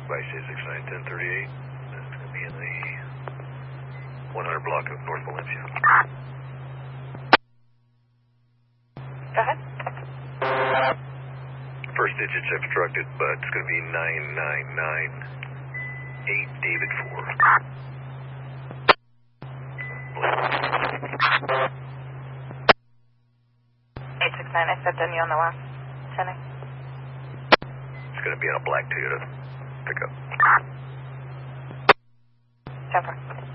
by 669-1038. That's going to be in the 100 block of North Valencia. Go ahead. First digit's obstructed, but it's going to be 9998 David 4. 869, I stepped on you on the last sending. It's going to be on a black Toyota pickup. 10-4.